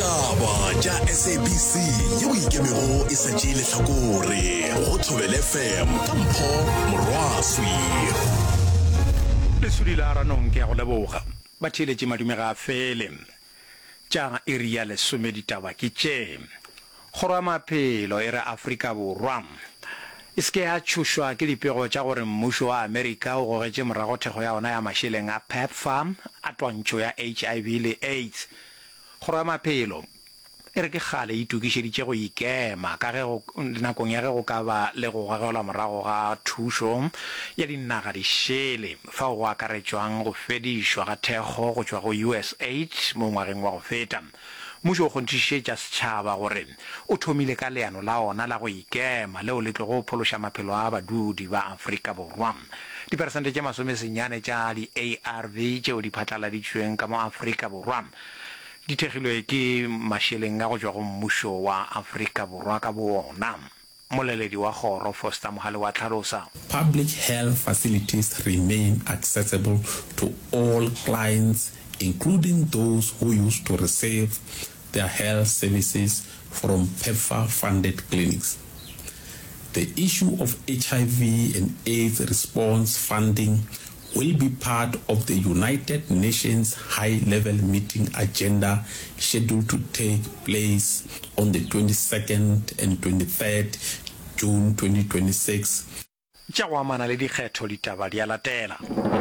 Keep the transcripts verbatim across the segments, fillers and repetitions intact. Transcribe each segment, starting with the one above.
ditaba tša S A B C yeo ikemego e sa tšeile hlakore go Thobela F M ka Mpho Morwaswi. Lesudi la ranong ke a go leboga ba theletše madume ga fele tša area lesome ditaba ke tše kgoro ya maphelo e re Afrika Borwa e se ke ya tšhošwa ke dipego tša gore mmušo wa Amerika o gogetše morago thekgo ya ona ya mašeleng a PEPFAR a twantšho ya H I V le AIDS. Kgoro ya maphelo e re ke kgale e itukišeditše go ikema ka ge nakong ya ge go ka ba le go gogelwa morago ga thušo ya dinaga dišele fao go akaretšwang go fedišwa ga thekgo go tšwa go U S A I D mo ngwageng wa go feta. Mmušo o kgonthišetša setšhaba gore o thomile ka leano la ona la go ikema leo le tlo go phološa maphelo a badudi ba Afrika Borwa. Diperesente tše masome senyane tša di A R V tšeo di phatlaladitšweng ka mo Afrika Borwa di thekgilwe ke mašeleng a go tšwa go mmušo wa Afrika Borwa ka bona. Moleledi wa kgoro Foster Mohale wa tlhalosa. Public health facilities remain accessible to all clients, including those who used to receive their health services from PEPFAR-funded clinics. The issue of H I V and AIDS response funding will be part of the United Nations high-level meeting agenda scheduled to take place on the twenty-second and twenty-third June twenty twenty-six. Tša go amana le dikgetho ditaba di a latela.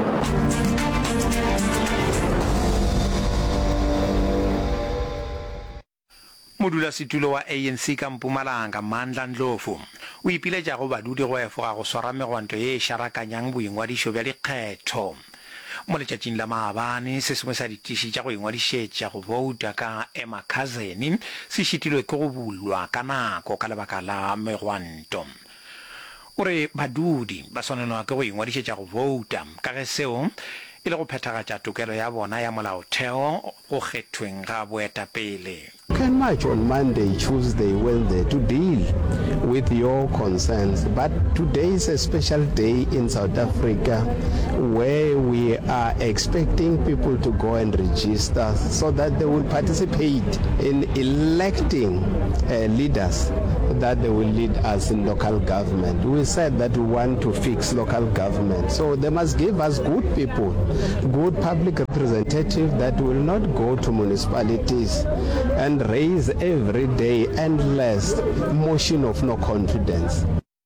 Modulasetulo wa A N C ka Mpumalanga Mandla Ndlovu o ipiletša go badudi go efoga go swara megwanto ye e šarakanyang boingwadišo bja dikgetho. Mo letšatšing la maabane se sengwe sa ditiši tša go ingwadišetša go vouta ka Emakazeni se šitilwe ke go bulwa ka nako ka lebaka la megwanto. O re badudi ba swanelwa ke go ingwadišetša go vouta ka ge seo e le go phethagatša tokelo ya bona ya molaotheo go kgethweng ga boetapele. You can march on Monday, Tuesday, Wednesday to deal with your concerns. But today is a special day in South Africa where we are expecting people to go and register so that they will participate in electing uh, leaders that they will lead us in local government. We said that we want to fix local government. So they must give us good people, good public representatives that will not go to municipalities and raise every day endless motion of no confidence.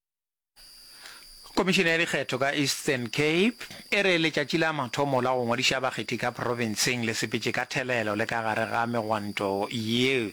Commissioner Kgetho ka Eastern Cape e re letšatši la mathomo la go ngwadiša bakgethi ka provinceng le sepetše ka thelelo le ka gare ga megwanto yeo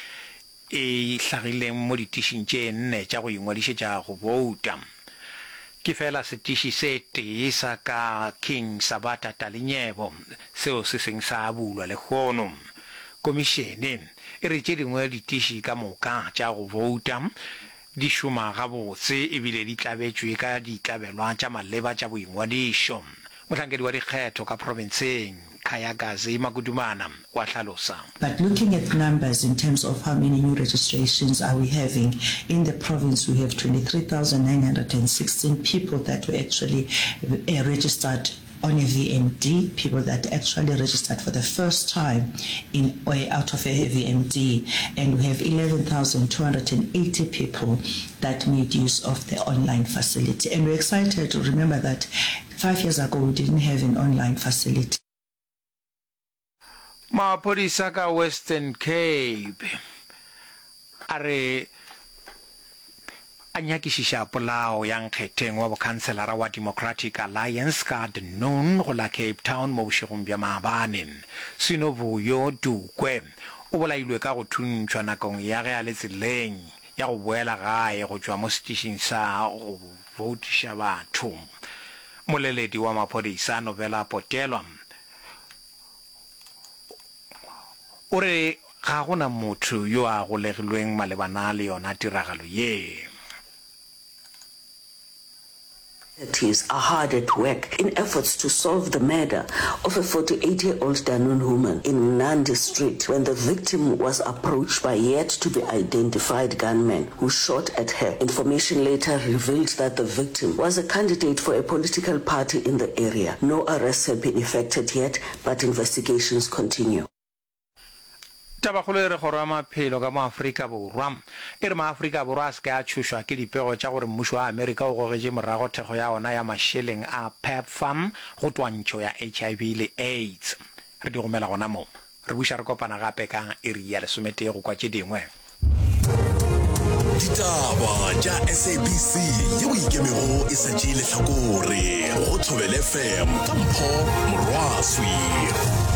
e hlagileng mo ditišing tše nne tša go ingwadišetša go vouta. Ke fela setiši se tee sa ka King Sabata Talinyebo seo se seng sa bulwa le kgono. Komišene e re tše dingwe ditiši ka moka tša go vouta di šoma gabotse ebile di tlabetšwe ka ditlabelwa tša maleba tša boingwadišo. Mohlankedi wa dikgetho ka provinceng Kayakazi Makudumana wa tlhalosa. But looking at numbers in terms of how many new registrations are we having in the province, we have twenty-three thousand nine hundred sixteen people that were actually uh, registered on a V M D, people that actually registered for the first time in or out of a V M D, and we have eleven thousand two hundred eighty people that made use of the online facility. And we're excited to remember that five years ago we didn't have an online facility. Maphodisa ka Western Cape are a nyakišiša polao ya nkgetheng wa bokhanselara wa Democratic Alliance ka Denone go la Cape Town mo bošegong bja maabane. Sinovuyo Dukwe o bolailwe ka go thuntšhwa nakong ya ge a le tseleng ya go boela gae go tšwa mo setišing sa go voutiša batho. Moleledi wa maphodisa Novela Potelwa o re ga gona motho yo a golegilweng malebana le yona tiragalo ye. Authorities are hard at work in efforts to solve the murder of a forty-eight-year-old Danone woman in Nandi Street when the victim was approached by yet-to-be-identified gunmen who shot at her. Information later revealed that the victim was a candidate for a political party in the area. No arrests have been effected yet, but investigations continue. tabagolo e re go rwa maphelo ka mo Afrika Borwa e re ma Afrika Borwa a se ka tshushwa ke dipego tša gore mmušo wa Amerika o gogetše morago thego ya ona ya masheleng a PEPFAR go twantšho ya H I V le AIDS. Re di gomela gona mo re buša re kopana gape ka iri ya lesometee go kwa tše dingwe. Ditaba tša S A B C yeo ikemego e sa tšee lehlakore go Thobela F M ka Mpho Morwaswi.